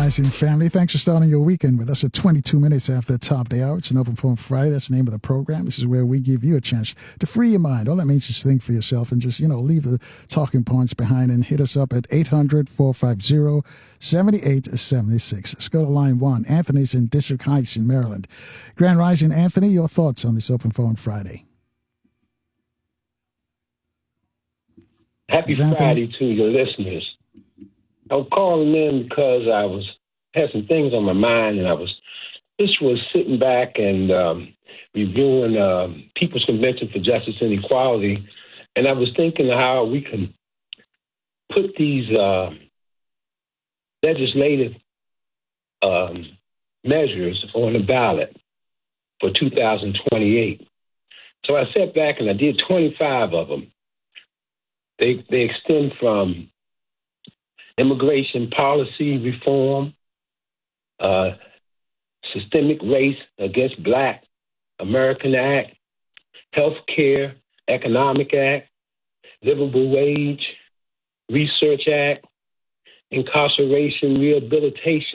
Rising family. Thanks for starting your weekend with us at 22 minutes after the top of the hour. It's an Open Forum Friday. That's the name of the program. This is where we give you a chance to free your mind. All that means is think for yourself and just, leave the talking points behind and hit us up at 800-450-7876. Let's go to line 1. Anthony's in District Heights in Maryland. Grand Rising, Anthony, your thoughts on this Open Forum Friday? Happy Friday to your listeners. I'm calling in because I had some things on my mind, and I was sitting back and reviewing People's Convention for Justice and Equality, and I was thinking how we can put these legislative measures on the ballot for 2028. So I sat back and I did 25 of them. They extend from immigration policy reform, systemic race against Black American Act, Health Care Economic Act, Livable Wage, Research Act, Incarceration Rehabilitation